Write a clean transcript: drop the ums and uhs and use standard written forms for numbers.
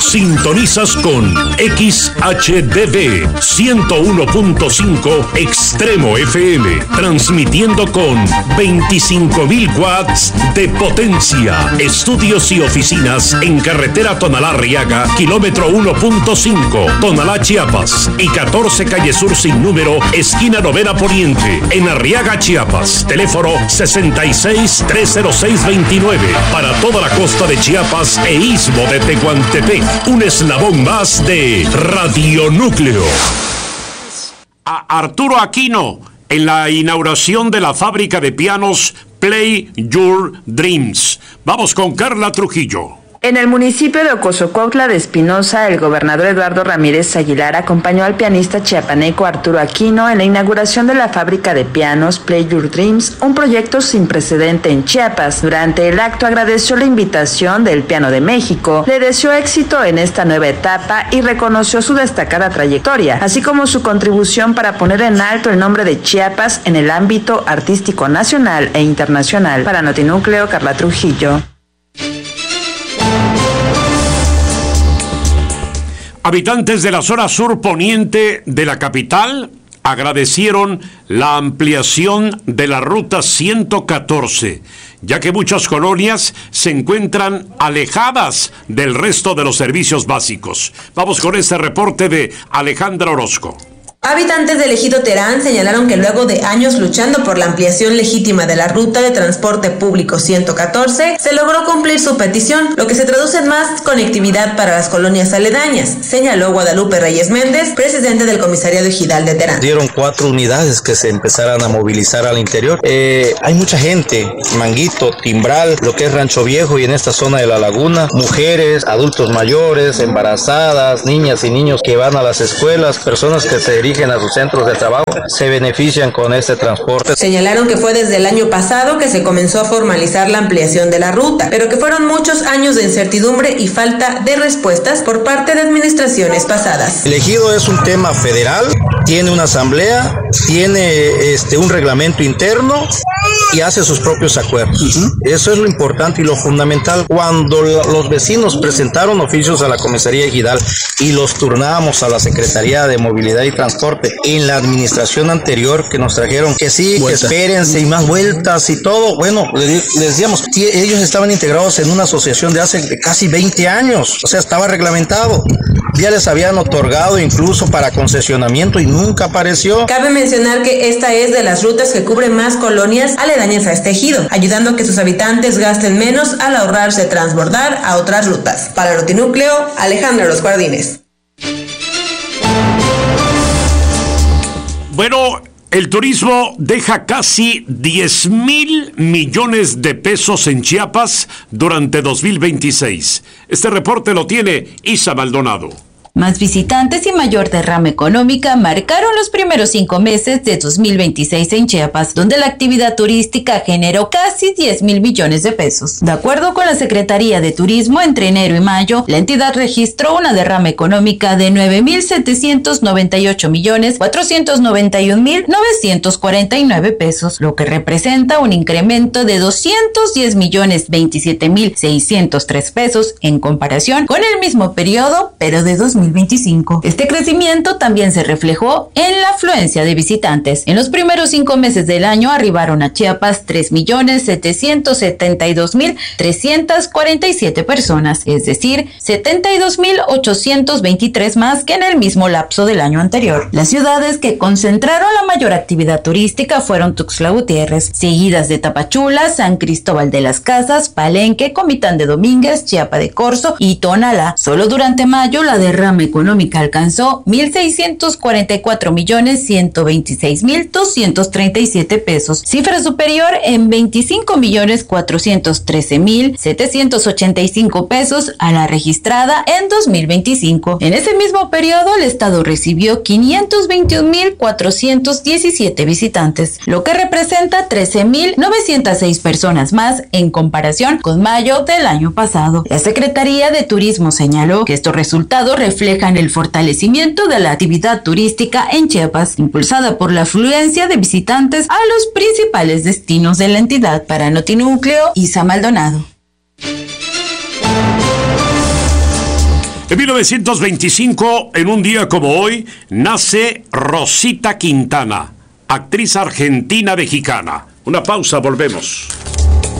Sintonizas con XHDB 101.5 Extremo FM, transmitiendo con 25.000 watts de potencia. Estudios y oficinas en carretera Tonalá-Arriaga, kilómetro 1.5, Tonalá, Chiapas, y 14 calle Sur sin número, esquina Novena Poniente, en Arriaga, Chiapas. Teléfono 66-306-29, para toda la costa de Chiapas e istmo de Tehuantepec. Un eslabón más de Radionúcleo. A Arturo Aquino en la inauguración de la fábrica de pianos Play Your Dreams. Vamos con Carla Trujillo. En el municipio de Ocosocuautla de Espinosa, el gobernador Eduardo Ramírez Aguilar acompañó al pianista chiapaneco Arturo Aquino en la inauguración de la fábrica de pianos Play Your Dreams, un proyecto sin precedente en Chiapas. Durante el acto agradeció la invitación del Piano de México, le deseó éxito en esta nueva etapa y reconoció su destacada trayectoria, así como su contribución para poner en alto el nombre de Chiapas en el ámbito artístico nacional e internacional. Para Notinúcleo, Carla Trujillo. Habitantes de la zona sur poniente de la capital agradecieron la ampliación de la ruta 114, ya que muchas colonias se encuentran alejadas del resto de los servicios básicos. Vamos con este reporte de Alejandra Orozco. Habitantes del ejido Terán señalaron que luego de años luchando por la ampliación legítima de la ruta de transporte público 114, se logró cumplir su petición, lo que se traduce en más conectividad para las colonias aledañas, señaló Guadalupe Reyes Méndez, presidente del comisariado ejidal de Terán. Dieron 4 unidades que se empezaran a movilizar al interior. Hay mucha gente, Manguito, Timbral, lo que es Rancho Viejo y en esta zona de la laguna, mujeres, adultos mayores, embarazadas, niñas y niños que van a las escuelas, personas que se dirigen a sus centros de trabajo, se benefician con este transporte. Señalaron que fue desde el año pasado que se comenzó a formalizar la ampliación de la ruta, pero que fueron muchos años de incertidumbre y falta de respuestas por parte de administraciones pasadas. El ejido es un tema federal, tiene una asamblea, tiene un reglamento interno y hace sus propios acuerdos. Eso es lo importante y lo fundamental. Cuando los vecinos presentaron oficios a la comisaría ejidal y los turnábamos a la Secretaría de Movilidad y Transporte en la administración anterior, que nos trajeron que sí, que espérense y más vueltas y todo, bueno, les decíamos, ellos estaban integrados en una asociación de hace casi 20 años, o sea, estaba reglamentado. Ya les habían otorgado incluso para concesionamiento y nunca apareció. Cabe mencionar que esta es de las rutas que cubren más colonias aledañas a este ejido, ayudando a que sus habitantes gasten menos al ahorrarse transbordar a otras rutas. Para Notinúcleo, Alejandra Los Jardines. Bueno, el turismo deja casi 10,000 millones de pesos en Chiapas durante 2026. Este reporte lo tiene Isa Maldonado. Más visitantes y mayor derrama económica marcaron los primeros 5 meses de 2026 en Chiapas, donde la actividad turística generó casi 10,000 millones de pesos. De acuerdo con la Secretaría de Turismo, entre enero y mayo, la entidad registró una derrama económica de 9,798,491,949 pesos, lo que representa un incremento de 210,027,603 pesos en comparación con el mismo periodo, pero de 2025. Este crecimiento también se reflejó en la afluencia de visitantes. En los primeros 5 meses del año arribaron a Chiapas 3,772,347 personas, es decir, 72,823 más que en el mismo lapso del año anterior. Las ciudades que concentraron la mayor actividad turística fueron Tuxtla Gutiérrez, seguidas de Tapachula, San Cristóbal de las Casas, Palenque, Comitán de Domínguez, Chiapa de Corzo y Tonalá. Solo durante mayo la derrama económica alcanzó 1,644,126,237 pesos, cifra superior en 25,413,785 pesos a la registrada en 2025. En ese mismo periodo, el estado recibió 521,417 visitantes, lo que representa 13,906 personas más en comparación con mayo del año pasado. La Secretaría de Turismo señaló que estos resultados reflejan el fortalecimiento de la actividad turística en Chiapas, impulsada por la afluencia de visitantes a los principales destinos de la entidad. Para Notinúcleo, Isa Maldonado. En 1925, en un día como hoy, nace Rosita Quintana, actriz argentina-mexicana. Una pausa, volvemos.